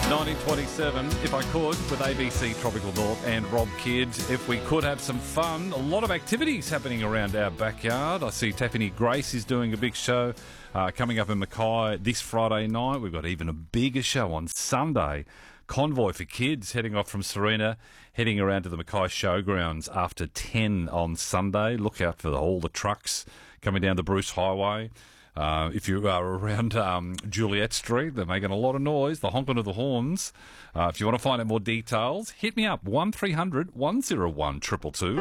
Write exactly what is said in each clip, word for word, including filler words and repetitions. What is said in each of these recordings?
nineteen twenty-seven, If I Could, with A B C Tropical North and Rob Kidd. If we could have some fun, a lot of activities happening around our backyard. I see Tiffany Grace is doing a big show uh, coming up in Mackay this Friday night. We've got even a bigger show on Sunday. Convoy for Kids heading off from Serena, heading around to the Mackay Showgrounds after ten on Sunday. Look out for the, all the trucks coming down the Bruce Highway. Uh, if you are around um, Juliet Street, they're making a lot of noise, the honking of the horns. Uh, if you want to find out more details, hit me up, one three hundred one oh one two two two.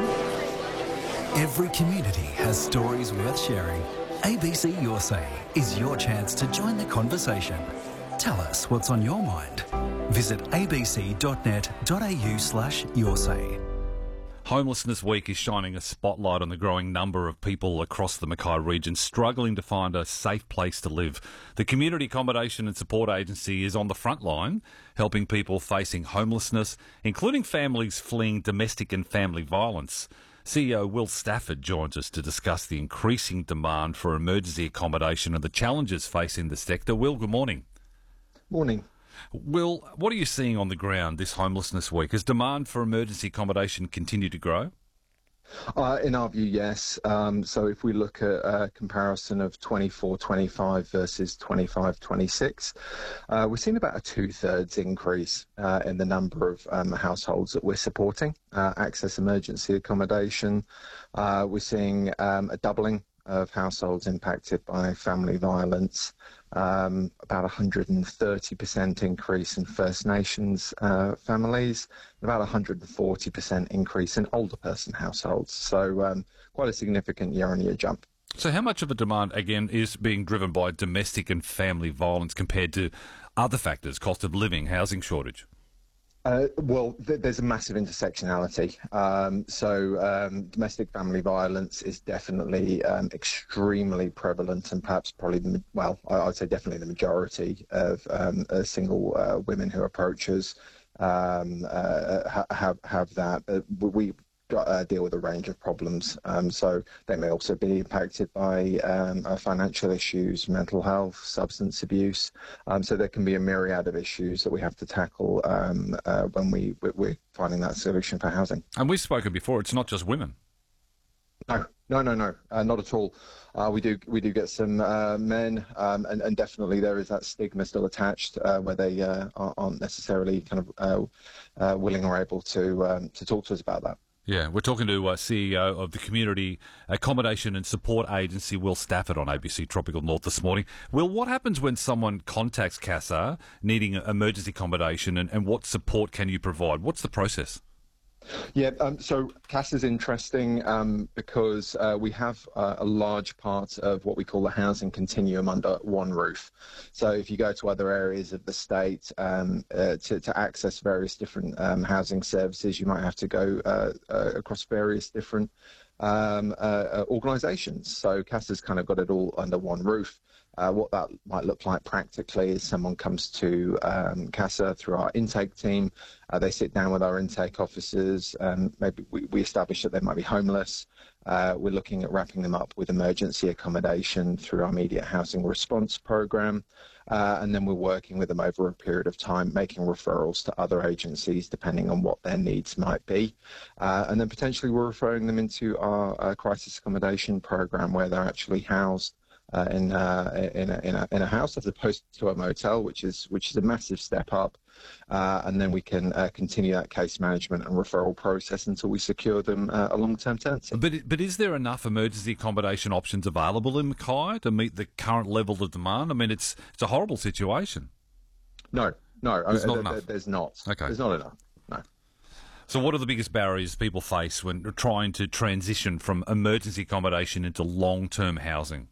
Every community has stories worth sharing. A B C Your Say is your chance to join the conversation. Tell us what's on your mind. Visit abc.net.au slash your say. Homelessness Week is shining a spotlight on the growing number of people across the Mackay region struggling to find a safe place to live. The Community Accommodation and Support Agency is on the front line, helping people facing homelessness, including families fleeing domestic and family violence. C E O Will Stafford joins us to discuss the increasing demand for emergency accommodation and the challenges facing the sector. Will, good morning. Morning. Will, what are you seeing on the ground this homelessness week? Has demand for emergency accommodation continued to grow? Uh, in our view, yes. Um, so if we look at a comparison of twenty-four twenty-five versus twenty-five twenty-six, uh, we're seeing about a two-thirds increase uh, in the number of um, households that we're supporting, uh, access emergency accommodation. Uh, we're seeing um, a doubling of households impacted by family violence, um, about a one hundred thirty percent increase in First Nations uh, families, and about a one hundred forty percent increase in older person households. So um, quite a significant year-on-year jump. So how much of a demand, again, is being driven by domestic and family violence compared to other factors, cost of living, housing shortage? Uh, well, th- there's a massive intersectionality. Um, so um, domestic family violence is definitely um, extremely prevalent, and perhaps probably, the, well, I- I'd say definitely the majority of um, uh, single uh, women who approach us um, uh, ha- have have that. Uh, we Uh, deal with a range of problems, um, so they may also be impacted by um, uh, financial issues, mental health, substance abuse. Um, so there can be a myriad of issues that we have to tackle um, uh, when we we're finding that solution for housing. And we've spoken before; it's not just women. No, no, no, no, uh, not at all. Uh, we do we do get some uh, men, um, and, and definitely there is that stigma still attached uh, where they uh, aren't necessarily kind of uh, uh, willing or able to um, to talk to us about that. Yeah, we're talking to uh, C E O of the Community Accommodation and Support Agency, Will Stafford, on A B C Tropical North this morning. Will, what happens when someone contacts CASA needing emergency accommodation, and, and what support can you provide? What's the process? Yeah, um, so CASA is interesting um, because uh, we have uh, a large part of what we call the housing continuum under one roof. So if you go to other areas of the state um, uh, to, to access various different um, housing services, you might have to go uh, uh, across various different um, uh, uh, organisations. So CASA's kind of got it all under one roof. Uh, what that might look like practically is someone comes to um, CASA through our intake team. Uh, they sit down with our intake officers. Um, maybe we, we establish that they might be homeless. Uh, we're looking at wrapping them up with emergency accommodation through our immediate housing response program. Uh, and then we're working with them over a period of time, making referrals to other agencies depending on what their needs might be. Uh, and then potentially we're referring them into our uh, crisis accommodation program where they're actually housed Uh, in, uh, in, a, in, a, in a house as opposed to a motel, which is which is a massive step up, uh, and then we can uh, continue that case management and referral process until we secure them uh, a long-term tenancy. But but is there enough emergency accommodation options available in Mackay to meet the current level of demand? I mean, it's it's a horrible situation. No, no, there's uh, not th- enough. th- there's not. Okay, there's not enough. No. So what are the biggest barriers people face when trying to transition from emergency accommodation into long-term housing?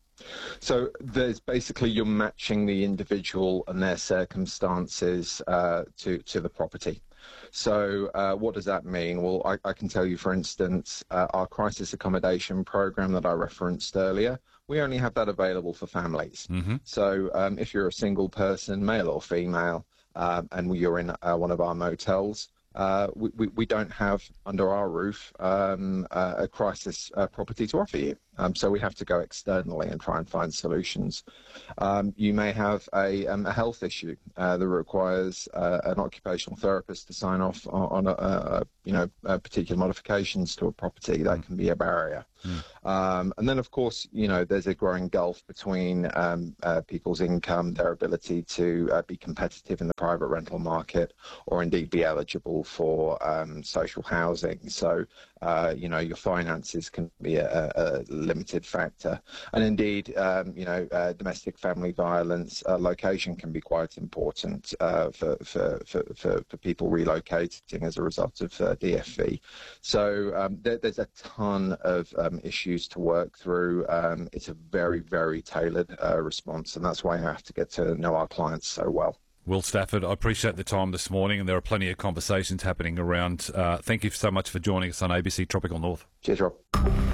So there's basically you're matching the individual and their circumstances uh, to to the property. So uh, what does that mean? Well, I, I can tell you, for instance, uh, our crisis accommodation program that I referenced earlier, we only have that available for families. Mm-hmm. So um, if you're a single person, male or female, um, and you're in uh, one of our motels, Uh, we, we, we don't have under our roof um, uh, a crisis uh, property to offer you. Um, so we have to go externally and try and find solutions. Um, you may have a, um, a health issue uh, that requires uh, an occupational therapist to sign off on, on a, a, you know, a particular modifications to a property. That can be a barrier. Mm. Um, and then, of course, you know, there's a growing gulf between um, uh, people's income, their ability to uh, be competitive in the private rental market, or indeed be eligible for um, social housing. So, uh, you know, your finances can be a, a limited factor. And indeed, um, you know, uh, domestic family violence, uh, location can be quite important uh, for, for, for, for, for people relocating as a result of uh, D F V. So um, there, there's a ton of um, issues to work through. Um, it's a very, very tailored uh, response, and that's why I have to get to know our clients so well. Will Stafford, I appreciate the time this morning, and there are plenty of conversations happening around. Uh, thank you so much for joining us on A B C Tropical North. Cheers, Rob.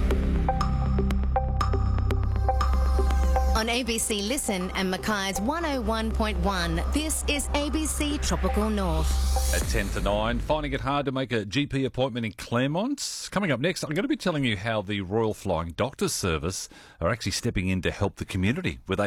On A B C Listen and Mackay's one oh one point one, this is A B C Tropical North. At ten to nine, finding it hard to make a G P appointment in Claremont? Coming up next, I'm going to be telling you how the Royal Flying Doctor Service are actually stepping in to help the community with